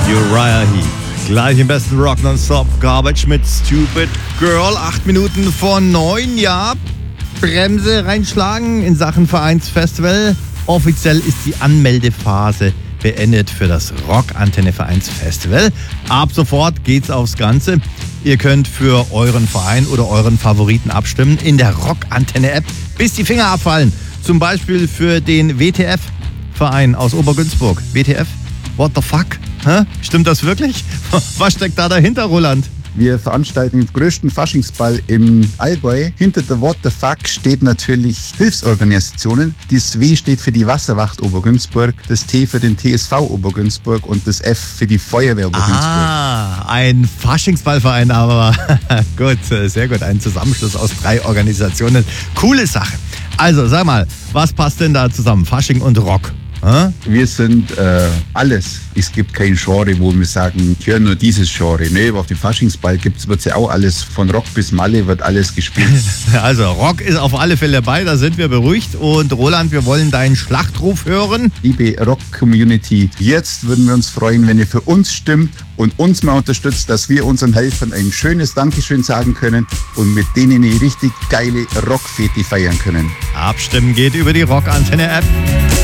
Uriah Heep. Gleich im besten Rock nonstop. Garbage mit Stupid Girl. 8 Minuten vor 9. Ja, Bremse reinschlagen in Sachen Vereinsfestival. Offiziell ist die Anmeldephase beendet für das Rockantenne Vereinsfestival. Ab sofort geht's aufs Ganze. Ihr könnt für euren Verein oder euren Favoriten abstimmen in der Rockantenne-App, bis die Finger abfallen. Zum Beispiel für den WTF-Verein aus Obergünzburg. WTF? What the fuck? Hä? Stimmt das wirklich? Was steckt da dahinter, Roland? Wir veranstalten den größten Faschingsball im Allgäu. Hinter der What the Fuck steht natürlich Hilfsorganisationen. Das W steht für die Wasserwacht Obergünzburg, das T für den TSV Obergünzburg und das F für die Feuerwehr Obergünzburg. Ah, ein Faschingsballverein, aber gut, sehr gut. Ein Zusammenschluss aus 3 Organisationen. Coole Sache. Also, sag mal, was passt denn da zusammen? Fasching und Rock? Wir sind alles. Es gibt kein Genre, wo wir sagen, ich höre nur dieses Genre. Nee, auf dem Faschingsball wird ja auch alles, von Rock bis Malle wird alles gespielt. Also Rock ist auf alle Fälle dabei, da sind wir beruhigt. Und Roland, wir wollen deinen Schlachtruf hören. Liebe Rock-Community, jetzt würden wir uns freuen, wenn ihr für uns stimmt und uns mal unterstützt, dass wir unseren Helfern ein schönes Dankeschön sagen können und mit denen eine richtig geile Rockfete feiern können. Abstimmen geht über die Rockantenne-App.